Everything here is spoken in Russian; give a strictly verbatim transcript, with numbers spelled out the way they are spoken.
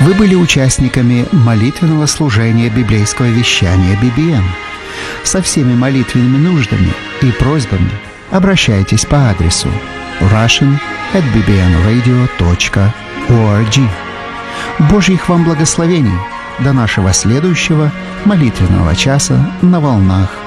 Вы были участниками молитвенного служения библейского вещания би би эм. Со всеми молитвенными нуждами и просьбами обращайтесь по адресу russian at b b n radio dot org. Божьих вам благословений! До нашего следующего молитвенного часа на волнах